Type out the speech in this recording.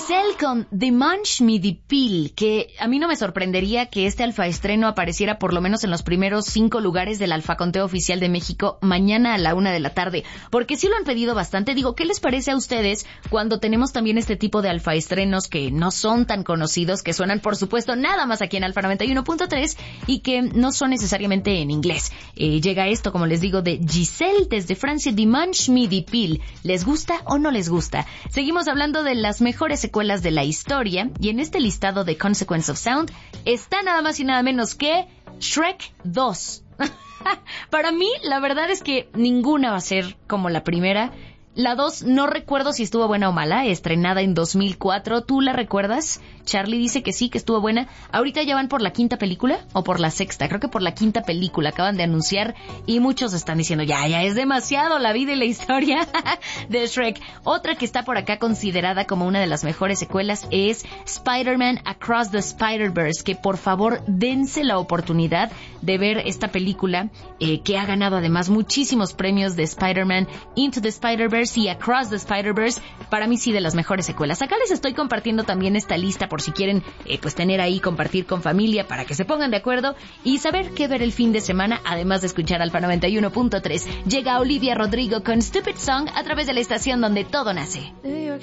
Giselle con Dimanche Midi Pil, que a mí no me sorprendería que este alfaestreno apareciera por lo menos en los primeros 5 lugares del Alfaconteo Oficial de México mañana a la 1 p.m, porque sí lo han pedido bastante. Digo, ¿qué les parece a ustedes cuando tenemos también este tipo de alfaestrenos que no son tan conocidos, que suenan por supuesto nada más aquí en Alfa 91.3 y que no son necesariamente en inglés? Llega esto, como les digo, de Giselle desde Francia, Dimanche Midi Pil. ¿Les gusta o no les gusta? Seguimos hablando de las mejores secuelas de la historia, y en este listado de Consequence of Sound está nada más y nada menos que Shrek 2. Para mí, la verdad es que ninguna va a ser como la primera. La 2 no recuerdo si estuvo buena o mala, estrenada en 2004. ¿Tú la recuerdas? Charlie dice que sí, que estuvo buena. ¿Ahorita ya van por la 5ª película o por la 6ª? Creo que por la 5ª película acaban de anunciar, y muchos están diciendo ya es demasiado la vida y la historia de Shrek. Otra que está por acá considerada como una de las mejores secuelas es Spider-Man Across the Spider-Verse, que por favor dense la oportunidad de ver esta película, que ha ganado además muchísimos premios de Spider-Man Into the Spider-Verse y Across the Spider-Verse. Para mí sí, de las mejores secuelas. Acá les estoy compartiendo también esta lista por si quieren pues tener ahí, compartir con familia para que se pongan de acuerdo y saber qué ver el fin de semana, además de escuchar Alfa 91.3. Llega Olivia Rodrigo con Stupid Song a través de la estación donde todo nace. New York